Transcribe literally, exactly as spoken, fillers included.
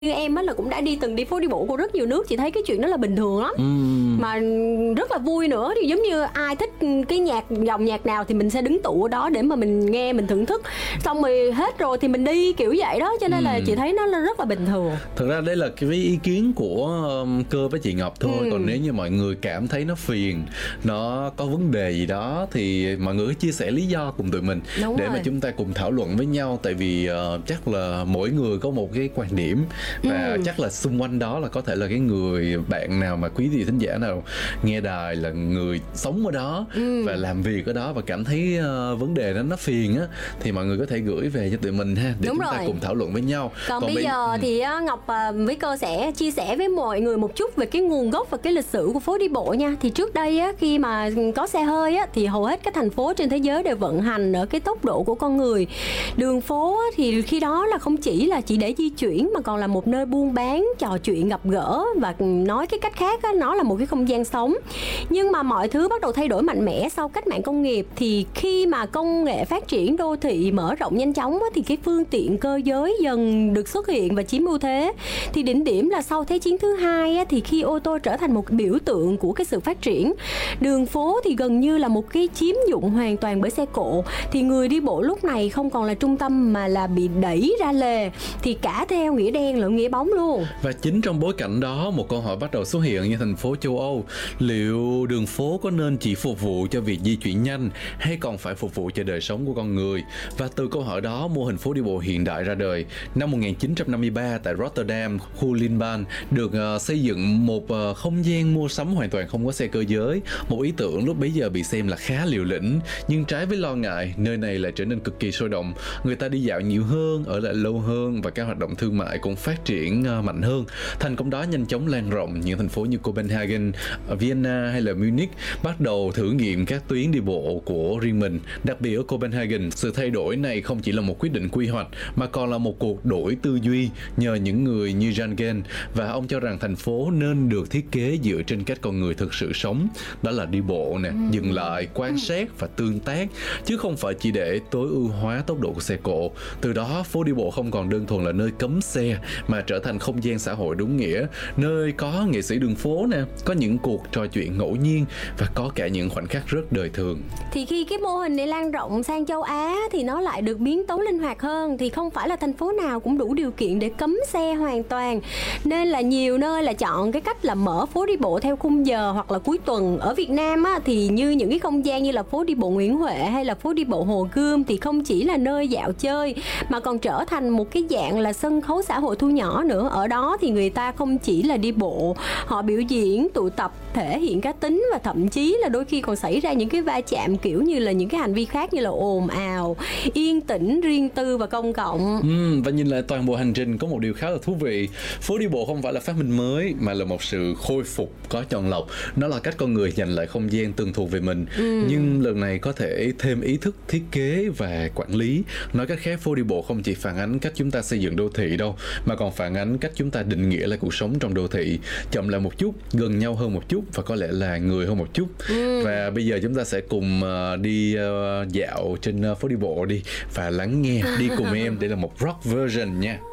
Như em á là cũng đã đi từng đi phố đi bộ của rất nhiều nước, chị thấy cái chuyện đó là bình thường lắm. Ừm. Mà rất là vui nữa, thì giống như ai thích cái nhạc dòng nhạc nào thì mình sẽ đứng tụ ở đó để mà mình nghe, mình thưởng thức. Xong rồi hết rồi thì mình đi, kiểu vậy đó. Cho nên Ừm. là chị thấy nó là rất là bình thường. Thực ra đây là cái ý kiến của um, Cơ với chị Ngọc thôi. Ừ. Còn nếu như mọi người cảm thấy nó phiền, nó có vấn đề gì đó thì mọi người cứ chia sẻ lý do cùng tụi mình. Đúng để rồi. mà chúng ta cùng thảo luận với nhau. Tại vì uh, chắc là mỗi người có một cái quan điểm. Và Ừ. chắc là xung quanh đó là có thể là cái người bạn nào mà quý vị thính giả nào nghe đài là người sống ở đó. Ừ. Và làm việc ở đó và cảm thấy uh, vấn đề đó nó phiền á, thì mọi người có thể gửi về cho tụi mình ha, để Đúng chúng ta rồi. cùng thảo luận với nhau. Còn, Còn bây giờ thì á, Ngọc à, với Cơ sẽ chia sẻ với mọi người một chút về cái nguồn gốc và cái lịch sử của phố đi bộ nha. Thì trước đây á, khi mà có xe hơi á, thì hầu hết các thành phố trên thế giới đều vận hành ở cái tốc độ của con người. Đường phố á, thì khi đó là không chỉ là chỉ để di chuyển mà còn là một nơi buôn bán, trò chuyện, gặp gỡ, và nói cái cách khác á, nó là một cái không gian sống. Nhưng mà mọi thứ bắt đầu thay đổi mạnh mẽ sau cách mạng công nghiệp. Thì khi mà công nghệ phát triển, đô thị mở rộng nhanh chóng á, thì cái phương tiện cơ giới dần được xuất hiện và chiếm ưu thế. Thì đỉnh điểm là sau Thế chiến thứ hai á, thì khi ô tô trở thành một biểu tượng của cái sự phát triển, đường phố thì gần như là một cái chiếm dụng hoàn toàn bởi xe cộ. Thì người đi bộ lúc này không còn là trung tâm mà là bị đẩy ra lề, thì cả theo nghĩa đen lẫn nghĩa bóng luôn. Và chính trong bối cảnh đó, một câu hỏi bắt đầu xuất hiện như thành phố châu Âu. Liệu đường phố có nên chỉ phục vụ cho việc di chuyển nhanh hay còn phải phục vụ cho đời sống của con người? Và từ câu hỏi đó, mô hình phố đi bộ hiện đại ra đời. Năm một nghìn chín trăm năm mươi ba tại Rotterdam, khu Limban được uh, xây dựng một uh, không gian mua sắm hoàn toàn không có xe cơ giới. Một ý tưởng lúc bấy giờ bị xem là khá liều lĩnh, nhưng trái với lo ngại, nơi này lại trở nên cực kỳ sôi động. Người ta đi dạo nhiều hơn, ở lại lâu hơn và các hoạt động thương mại cũng phát triển uh, mạnh hơn. Thành công đó nhanh chóng lan rộng. Những thành phố như Copenhagen, Vienna hay là Munich bắt đầu thử nghiệm các tuyến đi bộ của riêng mình. Đặc biệt ở Copenhagen, sự thay đổi này không chỉ là một quyết định quy hoạch mà còn là một cuộc đổi tư duy nhờ những người như Jan Gehl, và ông cho rằng thành phố nên được thiết kế dựa trên cách con người thực sự sống, đó là đi bộ nè, ừ. dừng lại, quan sát và tương tác, chứ không phải chỉ để tối ưu hóa tốc độ của xe cộ. Từ đó, phố đi bộ không còn đơn thuần là nơi cấm xe mà trở thành không gian xã hội đúng nghĩa, nơi có nghệ sĩ đường phố nè, có những cuộc trò chuyện ngẫu nhiên và có cả những khoảnh khắc rất đời thường. Thì khi cái mô hình này lan rộng sang châu Á thì nó lại được biến tấu linh hoạt hơn. Thì không phải là thành phố nào cũng đủ điều kiện để cấm xe hoàn toàn, nên là nhiều nơi là chọn cái cách là mở phố đi bộ theo khung giờ hoặc là cuối tuần. Ở Việt Nam á, thì như những cái không gian như là phố đi bộ Nguyễn Huệ hay là phố đi bộ Hồ Gươm thì không chỉ là nơi dạo chơi mà còn trở thành một cái dạng là sân khấu xã hội thu nhỏ nữa. Ở đó thì người ta không chỉ là đi bộ, họ biểu diễn, tụ tập, thể hiện cá tính, và thậm chí là đôi khi còn xảy ra những cái va chạm kiểu như là những cái hành vi khác như là ồn ào, yên tĩnh, riêng tư và công cộng. Ừ, và nhìn lại toàn bộ hành trình có một điều khá là thú vị. Phố đi bộ không phải là phát minh mới mà là một sự khôi phục có chọn lọc. Nó là cách con người giành lại không gian từng thuộc về mình. Ừ. Nhưng lần này có thể thêm ý thức thiết kế và quản lý. Nói cách khác, phố đi bộ không chỉ phản ánh cách chúng ta xây dựng đô thị đâu, mà còn phản ánh cách chúng ta định nghĩa lại cuộc sống trong đô thị. Chậm lại một chút, gần nhau hơn một chút và có lẽ là người hơn một chút. Ừ. Và bây giờ chúng ta sẽ cùng uh, đi uh, dạo trên uh, phố đi bộ đi và lắng nghe đi cùng em. Đây là một rock version nha.